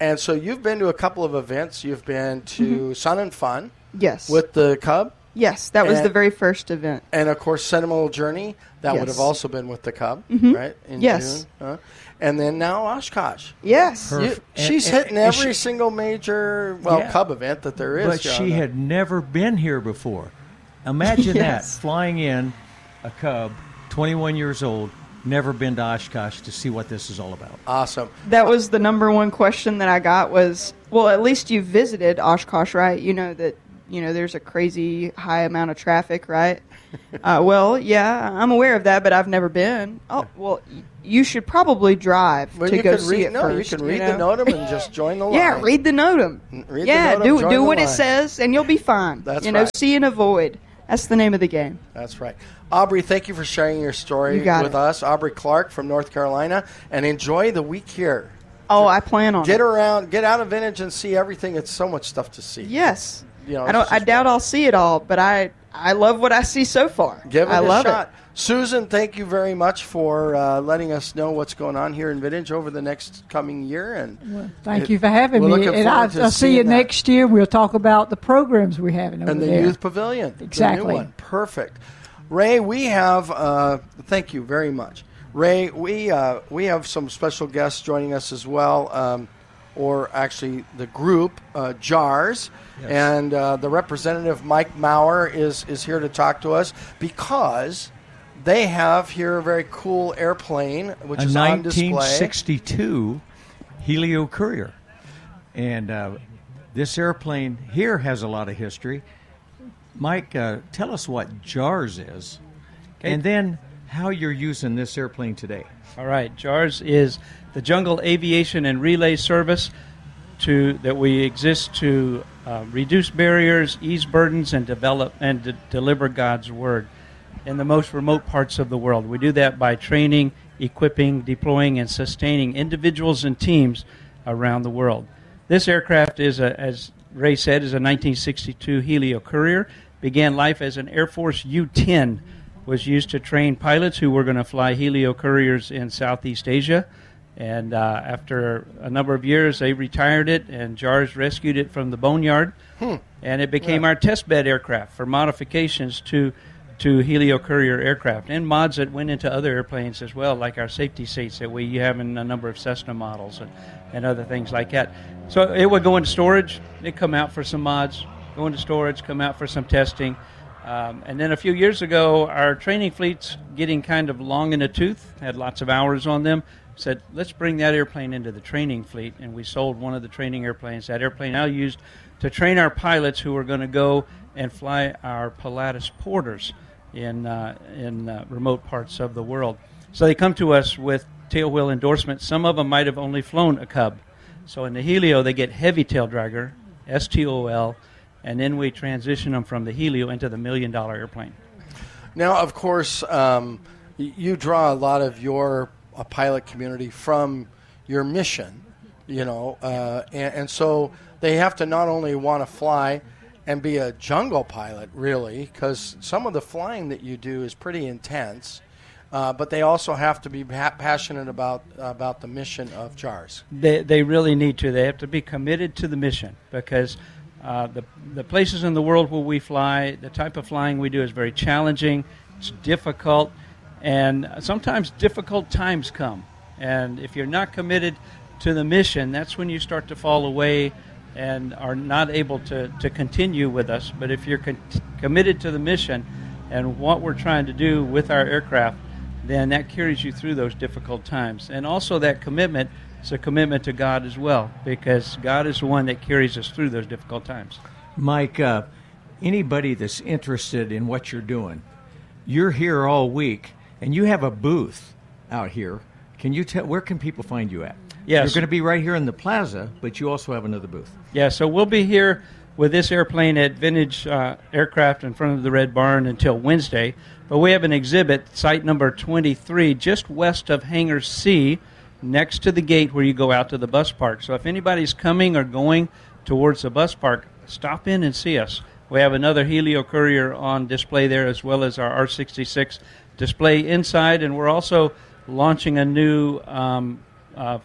And so you've been to a couple of events. You've been to Mm-hmm. Sun and Fun. Yes. With the Cub. Yes, that was and, the very first event. And, of course, Sentimental Journey. That Yes. would have also been with the Cub, Mhm. right? In Yes. June. Huh? And then now Oshkosh. Yes. You, she's And- hitting and every she- single major, well, Yeah. Cub event that there is. But John. she had never been here before. Imagine Yes. that, flying in a Cub, twenty-one years old, never been to Oshkosh to see what this is all about. Awesome. That was the number one question that I got was, well, at least you visited Oshkosh, right? You know that, you know, there's a crazy high amount of traffic, right? uh, well, yeah, I'm aware of that, but I've never been. Oh, well, y- you should probably drive Well, to you go could see read, it no, first. you can read know? the notum and just join the line. Yeah, read the notum. Read yeah, the notum, do join do the what it line. says, and you'll be fine. That's you know, right. see and avoid. That's the name of the game. That's right. Aubrey, thank you for sharing your story You got with it. us. Aubrey Clark from North Carolina. And enjoy the week here. Oh, I plan on Get it. around, get out of Vintage and see everything. It's so much stuff to see. Yes. You know, I don't. it's I just- doubt I'll see it all, but I I love what I see so far. Give it I a love shot. it. Susan, thank you very much for uh, letting us know what's going on here in Vintage over the next coming year. And Thank it- you for having we're me. looking And forward I, to I'll see you seeing that. next year. We'll talk about the programs we're having over And the there. Youth Pavilion. Exactly. The new one. Perfect. Ray, we have, uh, thank you very much. Ray, we uh, we have some special guests joining us as well, um, or actually the group, uh, JARS. Yes. And uh, the representative, Mike Maurer, is, is here to talk to us because they have here a very cool airplane, which a is on display. nineteen sixty-two Helio Courier. And uh, this airplane here has a lot of history. Mike, uh, tell us what JARS is, and then how you're using this airplane today. All right, JARS is the Jungle Aviation and Relay Service to that we exist to uh, reduce barriers, ease burdens, and develop and de- deliver God's word in the most remote parts of the world. We do that by training, equipping, deploying, and sustaining individuals and teams around the world. This aircraft is, a, as Ray said, is a nineteen sixty-two Helio Courier. Began life as an Air Force U ten. Was used to train pilots who were going to fly Helio Couriers in Southeast Asia. And uh, after a number of years, they retired it, and JARS rescued it from the boneyard. Hmm. And it became our test bed aircraft for modifications to to Helio Courier aircraft, and mods that went into other airplanes as well, like our safety seats that we have in a number of Cessna models and, and other things like that. So it would go into storage, it'd come out for some mods, go into storage, come out for some testing. Um, and then a few years ago, our training fleet's getting kind of long in the tooth, had lots of hours on them. Said, let's bring that airplane into the training fleet, and we sold one of the training airplanes. That airplane now used to train our pilots who are going to go and fly our Pilatus Porters in uh, in uh, remote parts of the world. So they come to us with tailwheel endorsements. Some of them might have only flown a Cub. So in the Helio, they get heavy tail dragger, S T O L, and then we transition them from the Helio into the million-dollar airplane. Now, of course, um, y- you draw a lot of your uh, pilot community from your mission, you know, uh, and, and so they have to not only want to fly and be a jungle pilot, really, because some of the flying that you do is pretty intense, uh, but they also have to be pa- passionate about about the mission of JARS. They they really need to. They have to be committed to the mission because uh, the the places in the world where we fly, the type of flying we do is very challenging. It's difficult, and sometimes difficult times come. And if you're not committed to the mission, that's when you start to fall away and are not able to, to continue with us. But if you're con- committed to the mission and what we're trying to do with our aircraft, then that carries you through those difficult times. And also that commitment is a commitment to God as well, because God is the one that carries us through those difficult times. Mike, uh, anybody that's interested in what you're doing, you're here all week, and you have a booth out here. Can you tell, where can people find you at? Yes. You're going to be right here in the plaza, but you also have another booth. Yeah, so we'll be here with this airplane at Vintage uh, Aircraft in front of the Red Barn until Wednesday. But we have an exhibit, site number twenty-three, just west of Hangar C, next to the gate where you go out to the bus park. So if anybody's coming or going towards the bus park, stop in and see us. We have another Helio Courier on display there, as well as our R sixty-six display inside, and we're also launching a new um, uh,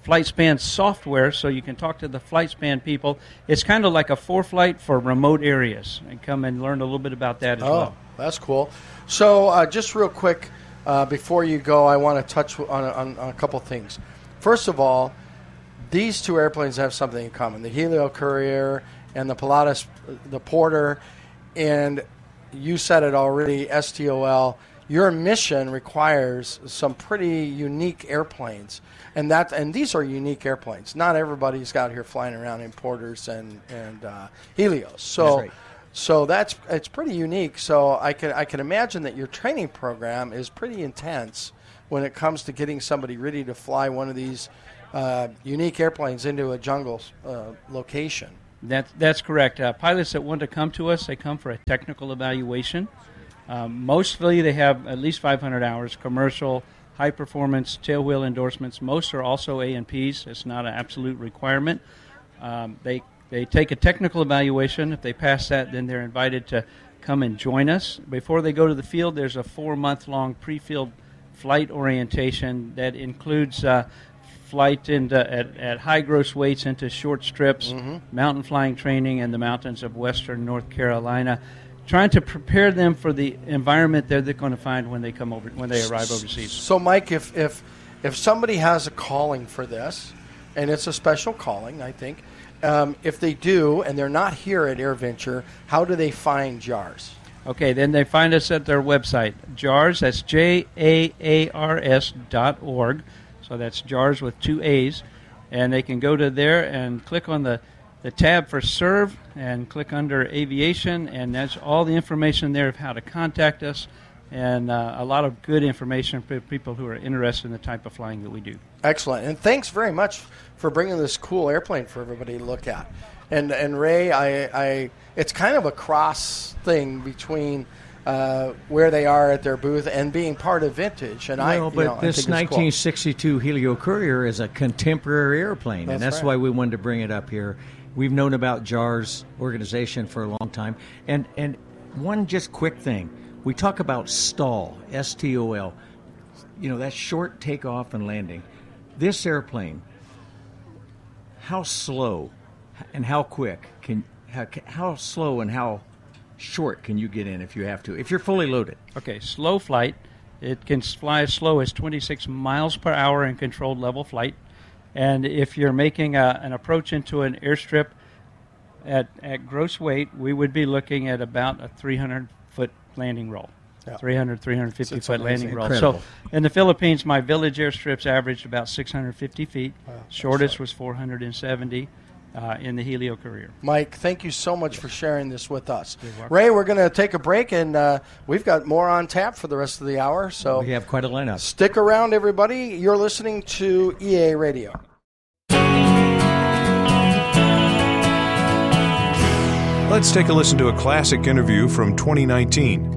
FlightSpan software, so you can talk to the FlightSpan people. It's kind of like a ForeFlight for remote areas, and come and learn a little bit about that as oh, well. That's cool. So uh, just real quick, uh, before you go, I want to touch on, on, on a couple things. First of all, these two airplanes have something in common, the Helio Courier and the Pilatus, the Porter, and you said it already, S T O L. Your mission requires some pretty unique airplanes, and that and these are unique airplanes. Not everybody's out here flying around in Porters and and uh, Helios. So, That's right. so that's it's pretty unique. So I can I can imagine that your training program is pretty intense when it comes to getting somebody ready to fly one of these uh, unique airplanes into a jungle uh, location. That, that's correct. Uh, pilots that want to come to us, they come for a technical evaluation. Um, mostly they have at least five hundred hours, commercial, high-performance, tailwheel endorsements. Most are also A and Ps. It's not an absolute requirement. Um, they, they take a technical evaluation. If they pass that, then they're invited to come and join us. Before they go to the field, there's a four-month-long pre-field flight orientation that includes uh, flight into, at, at high gross weights into short strips, Mhm. mountain flying training in the mountains of western North Carolina, trying to prepare them for the environment that they're going to find when they come over, when they arrive overseas. So, Mike, if if if somebody has a calling for this, and it's a special calling, I think, um, if they do and they're not here at AirVenture, how do they find JAARS? Okay, then they find us at their website, JAARS. That's J A A R S dot org. So that's JAARS with two A's, and they can go to there and click on the the tab for Serve and click under Aviation, and that's all the information there of how to contact us, and uh, a lot of good information for people who are interested in the type of flying that we do. Excellent, and thanks very much for bringing this cool airplane for everybody to look at. And and Ray, I, I it's kind of a cross thing between uh, where they are at their booth and being part of Vintage. And I, Well, you but know, I this think it's cool. nineteen sixty-two Helio Courier is a contemporary airplane, That's and that's right. why we wanted to bring it up here. We've known about JAARS organization for a long time. And and one just quick thing. We talk about STOL, S T O L. You know, that's short takeoff and landing. This airplane, how slow and how quick can how, how slow and how short can you get in if you have to, if you're fully loaded? Okay, slow flight. It can fly as slow as twenty-six miles per hour in controlled level flight. And if you're making a, an approach into an airstrip at, at gross weight, we would be looking at about a three hundred foot landing roll. Yeah. three hundred, three hundred fifty It's foot amazing. landing roll. Incredible. So in the Philippines, my village airstrips averaged about six hundred fifty feet. Wow, that's Shortest was four hundred seventy uh, in the Helio Courier. Mike, thank you so much for sharing this with us. You're welcome. Ray, we're going to take a break, and uh, we've got more on tap for the rest of the hour. So We have quite a lineup. stick around, everybody. You're listening to E A Radio. Let's take a listen to a classic interview from twenty nineteen.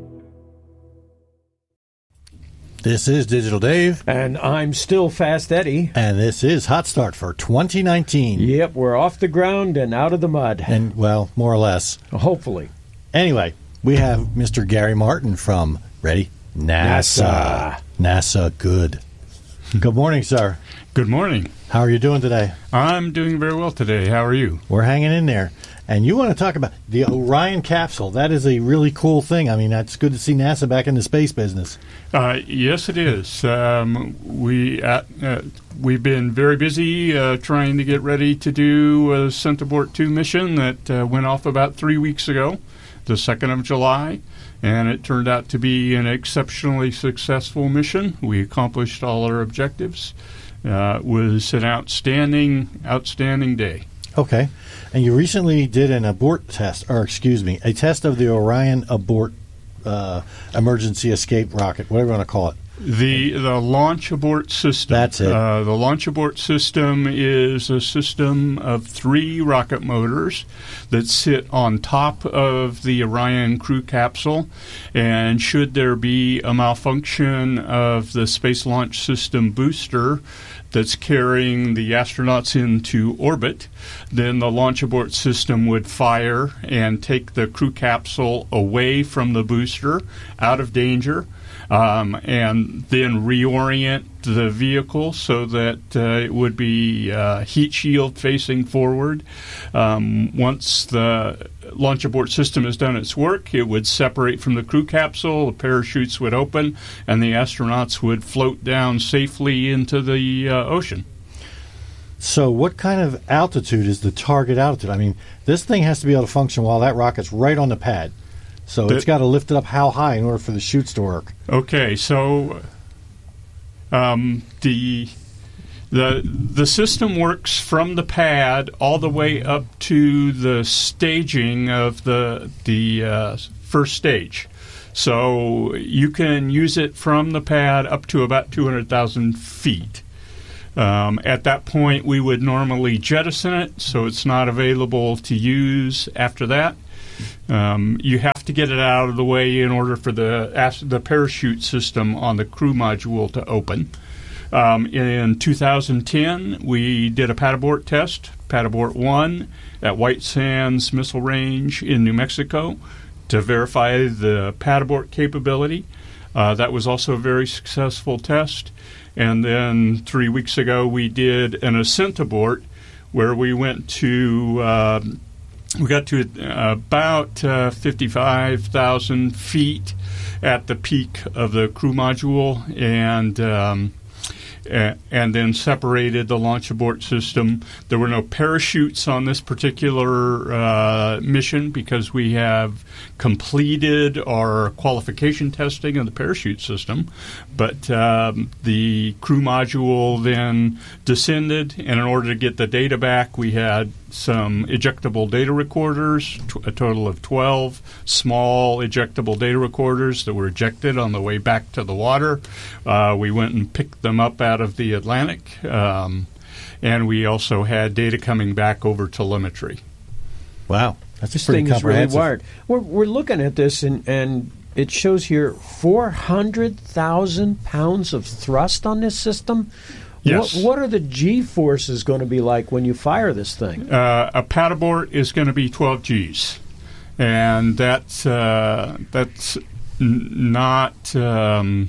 This is Digital Dave. And I'm still Fast Eddie. And this is Hot Start for twenty nineteen. Yep, we're off the ground and out of the mud. And, well, more or less. Hopefully. Anyway, we have Mister Gary Martin from, ready? NASA. NASA. NASA, good. Good morning, sir. Good morning. How are you doing today? I'm doing very well today. How are you? We're hanging in there. And you want to talk about the Orion capsule. That is a really cool thing. I mean, that's good to see NASA back in the space business. Uh, yes, it is. Um, we uh, uh, we've been very busy uh, trying to get ready to do a Centaur two mission that uh, went off about three weeks ago, the second of July, and it turned out to be an exceptionally successful mission. We accomplished all our objectives. Uh, it was an outstanding, outstanding day. Okay. And you recently did an abort test, or excuse me, a test of the Orion abort uh, emergency escape rocket, whatever you want to call it. The the launch abort system. That's it. Uh, the launch abort system is a system of three rocket motors that sit on top of the Orion crew capsule. And should there be a malfunction of the Space Launch System booster that's carrying the astronauts into orbit, then the launch abort system would fire and take the crew capsule away from the booster, out of danger, um, and then reorient the vehicle so that uh, it would be uh, heat shield facing forward. Um, once the launch abort system has done its work, it would separate from the crew capsule, the parachutes would open, and the astronauts would float down safely into the uh, ocean. So what kind of altitude is the target altitude? I mean, this thing has to be able to function while that rocket's right on the pad. So The- it's got to lift it up how high in order for the chutes to work? Okay, so um, the the the system works from the pad all the way up to the staging of the the uh, first stage. So you can use it from the pad up to about two hundred thousand feet. Um, at that point, we would normally jettison it, so it's not available to use after that. Um, you have to get it out of the way in order for the as- the parachute system on the crew module to open. Um, in two thousand ten, we did a pad abort test, pad abort one, at White Sands Missile Range in New Mexico to verify the pad abort capability. Uh, that was also a very successful test. And then three weeks ago, we did an ascent abort where we went to uh, we got to uh, about uh, fifty-five thousand feet at the peak of the crew module, and um, a- and then separated the launch abort system. There were no parachutes on this particular uh, mission because we have completed our qualification testing of the parachute system. But um, the crew module then descended, and in order to get the data back, we had some ejectable data recorders, tw- a total of twelve small ejectable data recorders that were ejected on the way back to the water. Uh, we went and picked them up out of the Atlantic, um, and we also had data coming back over telemetry. Wow, that's This pretty thing is really comprehensive. wired. We're, we're looking at this, and, and it shows here four hundred thousand pounds of thrust on this system. Yes. What, what are the G-forces going to be like when you fire this thing? Uh, a pad abort is going to be twelve G's, and that's uh, that's n- not um,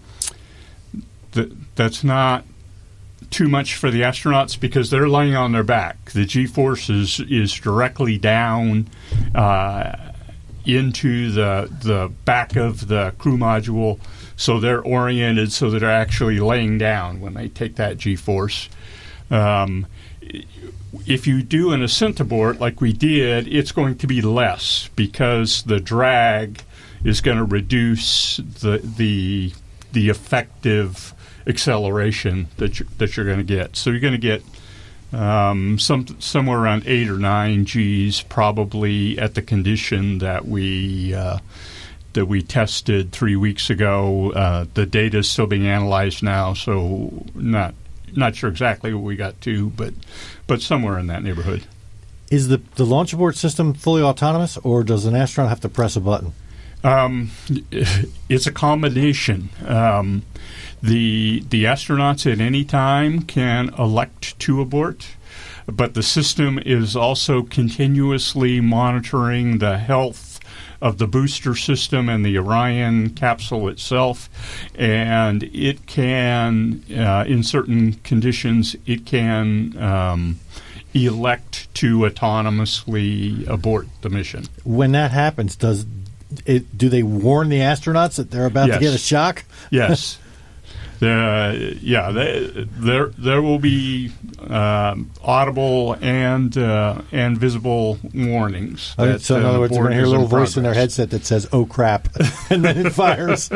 th- that's not too much for the astronauts because they're laying on their back. The G-force is, is directly down uh, into the the back of the crew module, so they're oriented so that they're actually laying down when they take that G-force. Um, if you do an ascent abort like we did, it's going to be less because the drag is going to reduce the the the effective acceleration that you're, that you're going to get. So you're going to get um, some somewhere around eight or nine G's, probably at the condition that we uh, that we tested three weeks ago. Uh, the data is still being analyzed now, so not not sure exactly what we got to, but but somewhere in that neighborhood. Is the, the launch abort system fully autonomous, or does an astronaut have to press a button? Um, it's a combination. Um, the the astronauts at any time can elect to abort, but the system is also continuously monitoring the health of the booster system and the Orion capsule itself, and it can, uh, in certain conditions, it can um, elect to autonomously abort the mission. When that happens, does it, do they warn the astronauts that they're about Yes. to get a shock? Yes. The, yeah, they, there there will be um, audible and uh, and visible warnings. Okay, that, so in uh, other words, they're abort going to hear a is in little voice in their progress. headset that says, "Oh crap," and then it fires.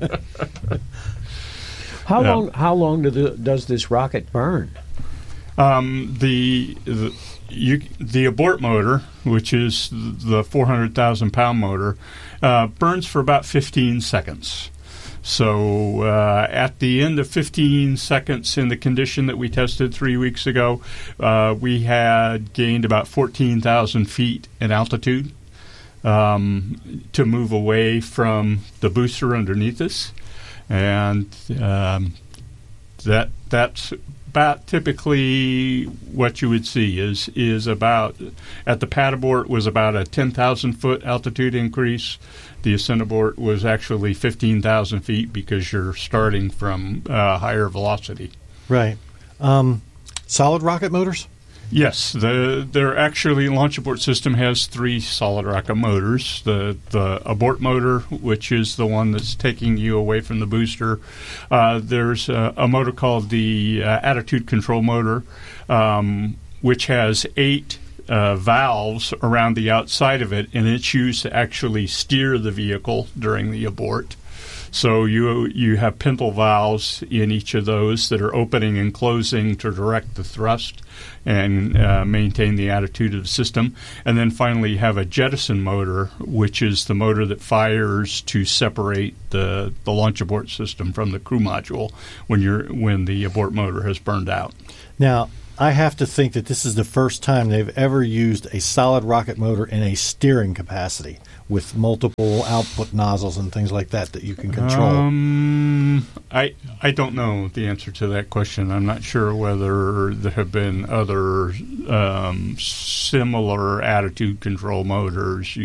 How Yeah. long? How long do the, does this rocket burn? Um, the the, you, the abort motor, which is the four hundred thousand pound motor, uh, burns for about fifteen seconds. So uh, at the end of fifteen seconds in the condition that we tested three weeks ago, uh, we had gained about fourteen thousand feet in altitude um, to move away from the booster underneath us. And um, that that's about typically what you would see is is about at the pad abort was about a ten thousand foot altitude increase. The ascent abort was actually fifteen thousand feet because you're starting from uh, higher velocity. Right. Um, solid rocket motors? Yes, the their actually launch abort system has three solid rocket motors. The the abort motor, which is the one that's taking you away from the booster. Uh, there's a, a motor called the uh, attitude control motor, um, which has eight uh, valves around the outside of it, and it's used to actually steer the vehicle during the abort. So you you have pintle valves in each of those that are opening and closing to direct the thrust and uh, maintain the attitude of the system. And then finally you have a jettison motor, which is the motor that fires to separate the, the launch abort system from the crew module when you're when the abort motor has burned out. Now, I have to think that this is the first time they've ever used a solid rocket motor in a steering capacity with multiple output nozzles and things like that that you can control. Um, I I don't know the answer to that question. I'm not sure whether there have been other um, similar attitude control motors